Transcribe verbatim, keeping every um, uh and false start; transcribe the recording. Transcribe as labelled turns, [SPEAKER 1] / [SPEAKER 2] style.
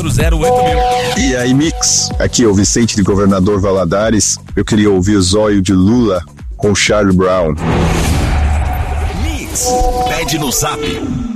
[SPEAKER 1] zero oito mil.
[SPEAKER 2] E aí, Mix? Aqui é o Vicente de Governador Valadares. Eu queria ouvir o Zóio de Lula com o Charlie Brown.
[SPEAKER 1] Mix, pede no zap